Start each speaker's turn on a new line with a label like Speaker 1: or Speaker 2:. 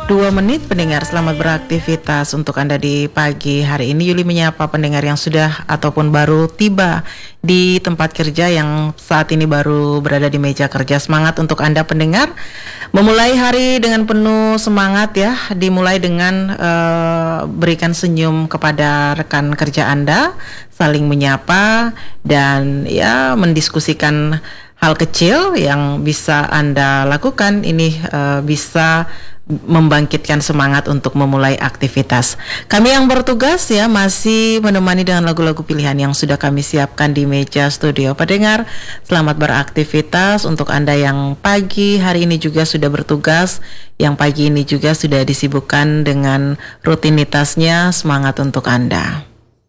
Speaker 1: 2 menit pendengar, selamat beraktivitas untuk Anda di pagi hari ini. Yuli menyapa pendengar yang sudah ataupun baru tiba di tempat kerja, yang saat ini baru berada di meja kerja. Semangat untuk Anda pendengar, memulai hari dengan penuh semangat ya. Dimulai dengan berikan senyum kepada rekan kerja Anda, saling menyapa dan ya mendiskusikan hal kecil yang bisa Anda lakukan. Ini bisa membangkitkan semangat untuk memulai aktivitas. Kami yang bertugas ya masih menemani dengan lagu-lagu pilihan yang sudah kami siapkan di meja studio. Pendengar, selamat beraktivitas untuk Anda yang pagi hari ini juga sudah bertugas, yang pagi ini juga sudah disibukkan dengan rutinitasnya. Semangat untuk Anda.